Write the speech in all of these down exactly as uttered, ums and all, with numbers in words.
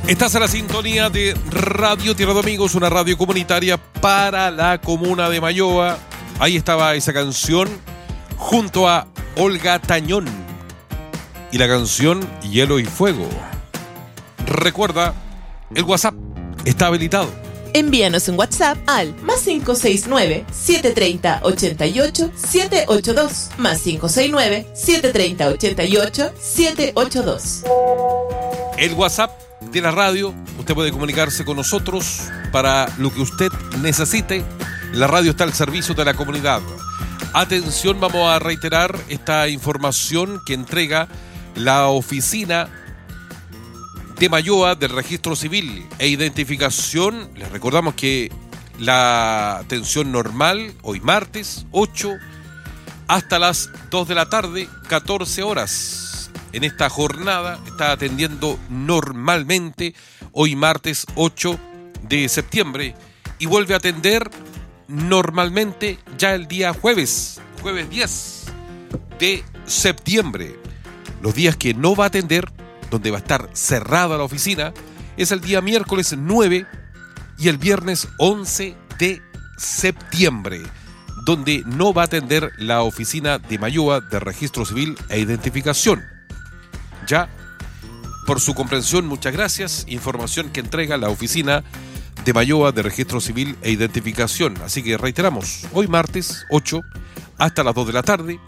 Estás a la sintonía de Radio Tierra de Amigos, una radio comunitaria para la comuna de Mayoa. Ahí estaba esa canción junto a Olga Tañón y la canción Hielo y Fuego. Recuerda, el WhatsApp está habilitado. Envíanos un WhatsApp al más cinco seis nueve, siete tres cero, ocho ocho, siete ocho dos, más cinco seis nueve, siete tres cero, ocho ocho, siete ocho dos. El WhatsApp de la radio, usted puede comunicarse con nosotros para lo que usted necesite. La radio está al servicio de la comunidad. Atención, vamos a reiterar esta información que entrega la oficina de Mayoa del Registro Civil e Identificación. Les recordamos que la atención normal, hoy martes, ocho hasta las dos de la tarde, catorce horas. En esta jornada está atendiendo normalmente, hoy martes ocho de septiembre, y vuelve a atender normalmente ya el día jueves, jueves diez de septiembre. Los días que no va a atender, donde va a estar cerrada la oficina, es el día miércoles nueve y el viernes once de septiembre, donde no va a atender la oficina de Mayoa de Registro Civil e Identificación. Ya, por su comprensión, muchas gracias. Información que entrega la oficina de Mayoa de Registro Civil e Identificación. Así que reiteramos, hoy martes ocho hasta las dos de la tarde,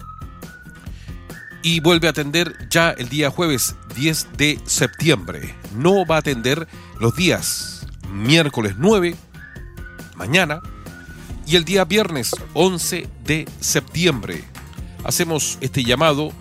y vuelve a atender ya el día jueves diez de septiembre. No va a atender los días miércoles nueve, mañana, y el día viernes once de septiembre. Hacemos este llamado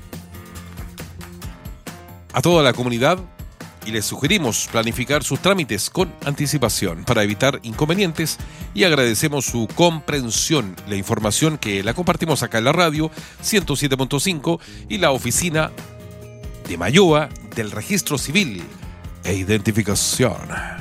a toda la comunidad y les sugerimos planificar sus trámites con anticipación para evitar inconvenientes, y agradecemos su comprensión. La información que la compartimos acá en la radio ciento siete punto cinco y la oficina de Mayoa del Registro Civil e Identificación.